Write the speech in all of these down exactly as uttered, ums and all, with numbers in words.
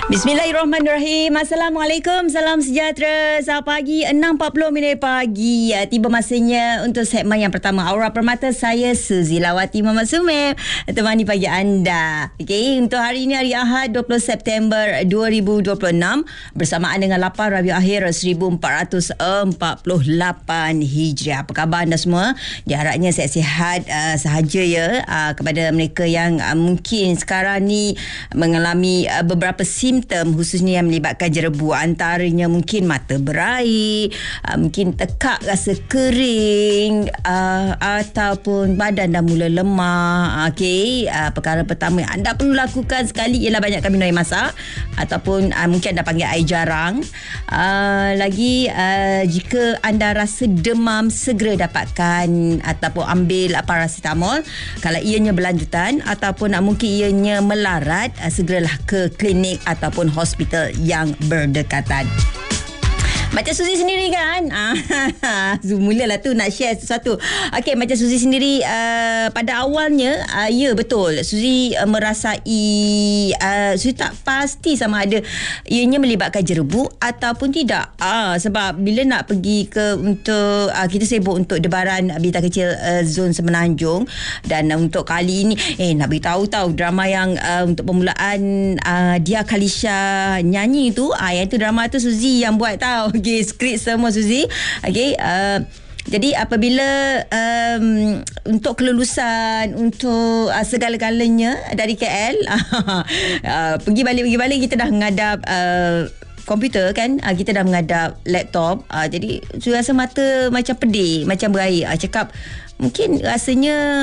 Bismillahirrahmanirrahim. Assalamualaikum. Salam sejahtera. Selamat pagi. enam empat puluh minit pagi. Tiba masanya untuk segmen yang pertama Aura Permata. Saya Suzy Lawati Muhammad Sumem. Temani pagi anda. Okey, untuk hari ini hari Ahad dua puluh September dua ribu dua puluh enam bersamaan dengan lapan Rabiul Akhir seribu empat ratus empat puluh lapan Hijriah. Apa khabar anda semua? Diharapnya sihat-sihat uh, sahaja ya uh, kepada mereka yang uh, mungkin sekarang ni mengalami uh, beberapa simptom khususnya yang melibatkan jerebu, antaranya mungkin mata berair, uh, mungkin tekak rasa kering, uh, ataupun badan dah mula lemah. Okey, uh, perkara pertama yang anda perlu lakukan sekali ialah banyakkan minum air masak ataupun uh, mungkin anda panggil air jarang. Uh, lagi uh, jika anda rasa demam, segera dapatkan ataupun ambil paracetamol. Kalau ianya berlanjutan ataupun uh, mungkin ianya melarat, uh, segeralah ke klinik ataupun hospital yang berdekatan. Macam Suzy sendiri kan, ah, mulalah tu nak share sesuatu. Okey, macam Suzy sendiri uh, pada awalnya, uh, ya betul, Suzy uh, merasai uh, Suzy tak pasti sama ada ianya melibatkan jerebu ataupun tidak. Ah, sebab bila nak pergi ke untuk uh, kita sibuk untuk debaran Bintang Kecil uh, Zon Semenanjung, dan uh, untuk kali ini eh nak beritahu tahu drama yang uh, untuk permulaan uh, Dia Khalisha nyanyi tu, ah, yang tu drama tu Suzy yang buat tahu. Okay, skrip semua Suzy. Okay, uh, jadi apabila um, untuk kelulusan, untuk uh, segala-galanya dari K L, uh, pergi balik pergi balik kita dah menghadap uh, komputer kan, uh, kita dah menghadap laptop. Uh, jadi saya rasa mata macam pedih, macam berair. Uh, cakap mungkin rasanya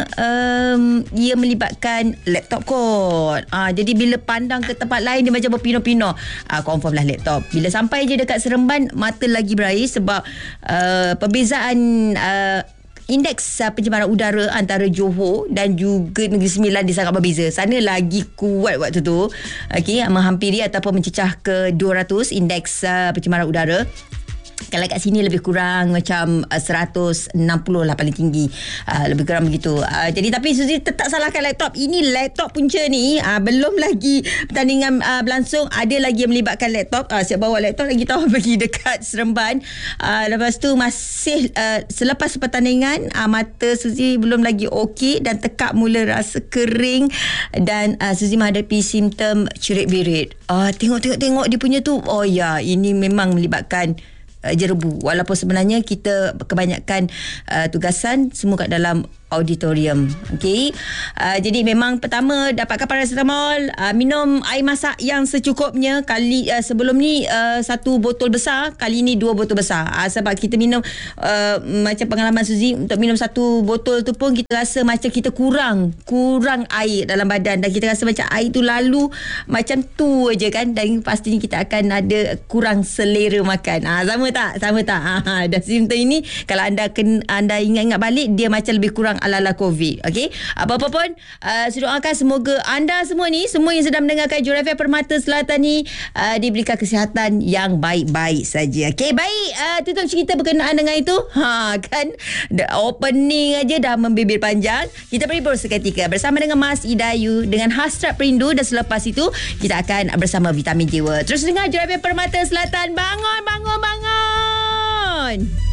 um, ia melibatkan laptop kot. Ah, jadi bila pandang ke tempat lain dia macam berpino-pino. Ah, confirm lah laptop. Bila sampai je dekat Seremban, mata lagi berair sebab uh, perbezaan uh, indeks uh, pencemaran udara antara Johor dan juga Negeri Sembilan dia sangat berbeza. Sana lagi kuat waktu tu. Okey, menghampiri ataupun mencecah ke dua ratus indeks uh, pencemaran udara. Kalau kat sini lebih kurang macam uh, seratus enam puluh lah paling tinggi, uh, lebih kurang begitu. Uh, jadi tapi Suzy tetap salahkan laptop. Ini laptop punca ni, uh, belum lagi pertandingan uh, berlangsung, ada lagi yang melibatkan laptop. Uh, siap bawa laptop lagi tahu pergi dekat Seremban. Uh, lepas tu masih uh, selepas pertandingan, uh, mata Suzy belum lagi okey dan tekak mula rasa kering dan uh, Suzy menghadapi simptom cerit-berit. Uh, tengok-tengok-tengok dia punya tu, oh ya, ini memang melibatkan Uh, jerebu, walaupun sebenarnya kita kebanyakan uh, tugasan semua kat dalam auditorium. Okey. Uh, jadi memang pertama dapatkan paracetamol, uh, minum air masak yang secukupnya. Kali uh, sebelum ni uh, satu botol besar, kali ni dua botol besar. Uh, sebab kita minum uh, macam pengalaman Suzy, untuk minum satu botol tu pun kita rasa macam kita kurang kurang air dalam badan, dan kita rasa macam air tu lalu macam tu aja kan, dan pastinya kita akan ada kurang selera makan. Ah, sama tak? Sama tak? Ah, dan simptom ini kalau anda ken, anda ingat-ingat balik, dia macam lebih kurang ala-ala COVID. Okey, apa-apa pun, uh, saya doakan semoga anda semua ni, semua yang sedang mendengarkan Jura F M Permata Selatan ni, uh, diberikan kesihatan yang baik-baik saja. Okey, baik, uh, tutup cerita berkenaan dengan itu. Ha kan, the opening aja dah membibir panjang. Kita berhibur seketika bersama dengan Mas Idayu dengan Hasrat Perindu, dan selepas itu kita akan bersama Vitamin Jiwa. Terus dengar Jura F M Permata Selatan. Bangun, bangun, bangun.